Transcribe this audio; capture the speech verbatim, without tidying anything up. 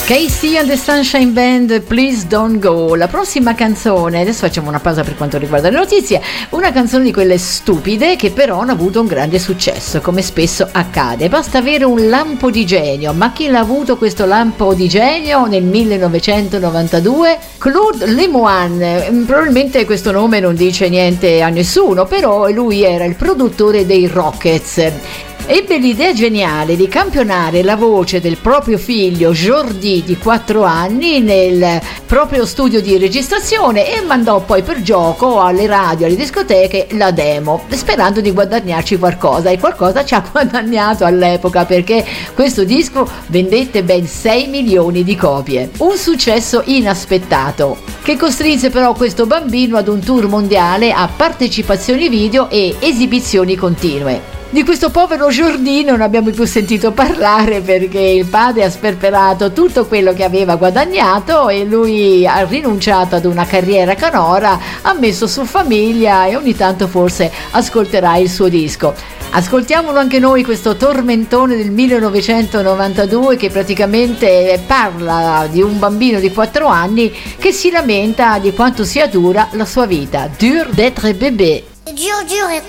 Casey and the Sunshine Band, Please Don't Go. La prossima canzone, adesso facciamo una pausa per quanto riguarda le notizie, una canzone di quelle stupide che però hanno avuto un grande successo, come spesso accade. Basta avere un lampo di genio, ma chi l'ha avuto questo lampo di genio nel millenovecentonovantadue? Claude Lemoine. Probabilmente questo nome non dice niente a nessuno, però lui era il produttore dei Rockets. Ebbe l'idea geniale di campionare la voce del proprio figlio Jordi di quattro anni nel proprio studio di registrazione e mandò poi per gioco alle radio, alle discoteche la demo, sperando di guadagnarci qualcosa, e qualcosa ci ha guadagnato all'epoca, perché questo disco vendette ben sei milioni di copie. Un successo inaspettato che costrinse però questo bambino ad un tour mondiale a partecipazioni video e esibizioni continue. Di questo povero Jordi non abbiamo più sentito parlare, perché il padre ha sperperato tutto quello che aveva guadagnato e lui ha rinunciato ad una carriera canora, ha messo su famiglia e ogni tanto forse ascolterà il suo disco. Ascoltiamolo anche noi, questo tormentone del millenovecentonovantadue, che praticamente parla di un bambino di quattro anni che si lamenta di quanto sia dura la sua vita. Dur d'être bébé. Dur, dur